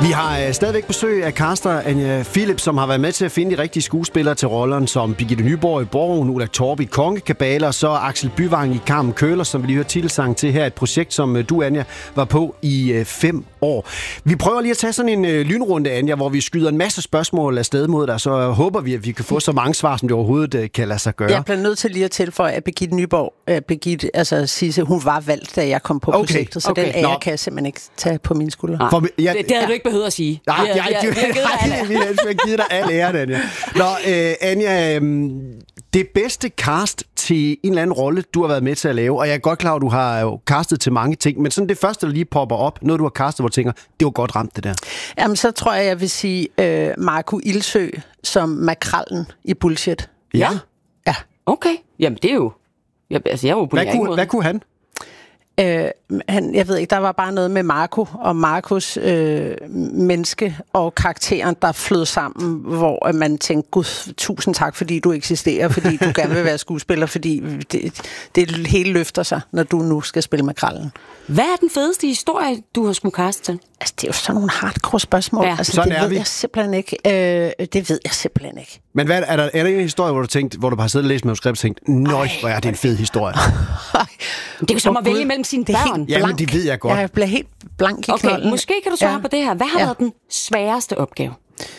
Vi har stadigvæk besøg af caster Anja Philip, som har været med til at finde de rigtige skuespillere til rollerne, som Birgitte Nyborg i Borgen, Ulla Torp i Kongekabale, og så Axel Byvang i Carmen Køller, som vi lige hørte titelsang til her. Et projekt, som du, Anja, var på i 5 år. Vi prøver lige at tage sådan en lynrunde, Anja, hvor vi skyder en masse spørgsmål afsted mod dig, så håber vi, at vi kan få så mange svar, som det overhovedet kan lade sig gøre. Jeg bliver nødt til lige at tilføje, at Birgitte Nyborg, altså Sisse, hun var valgt, da jeg kom på projektet, så den ære kan jeg simpelthen ikke tage på mine skuldre. Det havde du ikke behøvet at sige. Nej, vi har givet dig al ære, Anja. Nå, Anja, det bedste cast til en eller anden rolle, du har været med til at lave, og jeg er godt klar, at du har jo castet til mange ting, men sådan det første, der lige popper op, noget du har castet, hvor du tænker, det var godt ramt, det der. Jamen, så tror jeg vil sige Marco Ilsø som makrallen i Bullshit. Ja? Ja. Okay, jamen det er jo... jeg var på Hvad kunne han? Jeg ved ikke, der var bare noget med Marco og Marcos menneske og karakteren, der flød sammen, hvor man tænkte, gud, tusind tak, fordi du eksisterer, fordi du gerne vil være skuespiller, fordi det hele løfter sig, når du nu skal spille makrallen. Hvad er den fedeste historie, du har skulle kaste til? Altså, det er jo sådan nogle hardcore spørgsmål. Ja. Altså, det ved jeg simpelthen ikke. Det ved jeg simpelthen ikke. Men er der en historie, hvor du har siddet og læst manuskript og tænkt, nøj, hvor er det en fed historie? Det er jo som at vælge mellem sine børn. Ja, men det ved jeg godt. Jeg bliver helt blank i knolden. Måske kan du svare på det her. Hvad har været den sværeste opgave?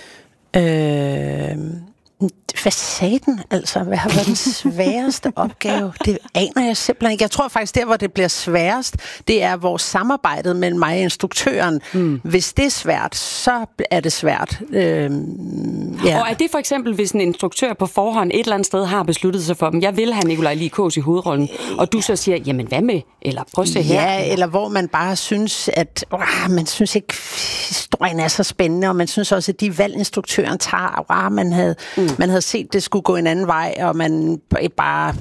Hvad sagde den? Altså, hvad har været den sværeste opgave? Det aner jeg simpelthen ikke. Jeg tror faktisk, der hvor det bliver sværest, det er vores samarbejde mellem mig og instruktøren. Hvis det er svært, så er det svært. Ja. Og er det for eksempel, hvis en instruktør på forhånd et eller andet sted har besluttet sig for dem, jeg vil have Nikolaj Lie Kaas i hovedrollen, og du så siger, jamen hvad med? Eller prøv at se her. Ja, eller hvor man bare synes, at man synes ikke, historien er så spændende, og man synes også, at de valg, instruktøren tager, man havde set, det skulle gå en anden vej, og man bare,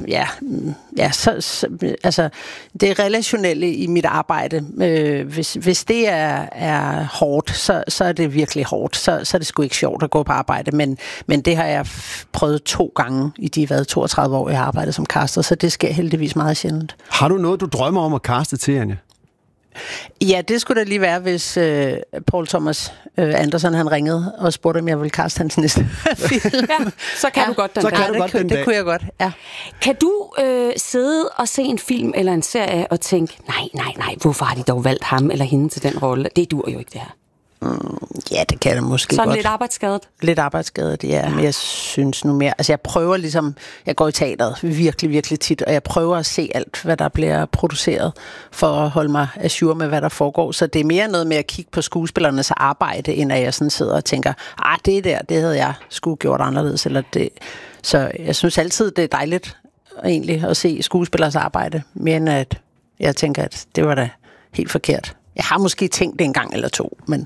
altså, det relationelle i mit arbejde, hvis det er hårdt, så er det virkelig hårdt, så er det sgu ikke sjovt at gå på arbejde, men det har jeg prøvet 2 gange i de 32 år, jeg har arbejdet som caster, så det sker heldigvis meget sjældent. Har du noget, du drømmer om at caste til, Anja? Ja, det skulle da lige være, hvis Paul Thomas Andersen han ringede og spurgte, om jeg ville kaste hans næste film. Ja, så kan du godt den dag. Det kunne jeg godt, ja. Kan du sidde og se en film eller en serie og tænke, nej, hvorfor har de dog valgt ham eller hende til den rolle? Det dur jo ikke, det her. Ja, det kan det måske sådan godt. Lidt arbejdsskadet? Lidt arbejdsskadet, ja. Men jeg synes nu mere... Altså, jeg prøver ligesom... Jeg går i teateret virkelig, virkelig tit, og jeg prøver at se alt, hvad der bliver produceret, for at holde mig ajour med, hvad der foregår. Så det er mere noget med at kigge på skuespillernes arbejde, end at jeg sådan sidder og tænker, det havde jeg skulle gjort anderledes. Eller det. Så jeg synes altid, det er dejligt egentlig at se skuespillers arbejde, mere end at jeg tænker, at det var da helt forkert. Jeg har måske tænkt det en gang eller 2, men...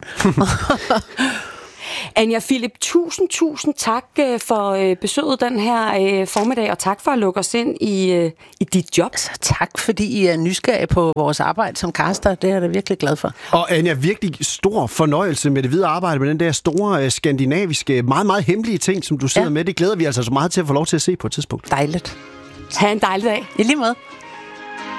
Anja Philip, tusind tak for besøget den her formiddag, og tak for at lukke os ind i dit job. Altså, tak, fordi I er nysgerrige på vores arbejde som caster. Det er jeg da virkelig glad for. Og Anja, virkelig stor fornøjelse med det videre arbejde med den der store, skandinaviske, meget, meget hemmelige ting, som du sidder med. Det glæder vi altså så meget til at få lov til at se på et tidspunkt. Dejligt. Ha' en dejlig dag. I lige måde.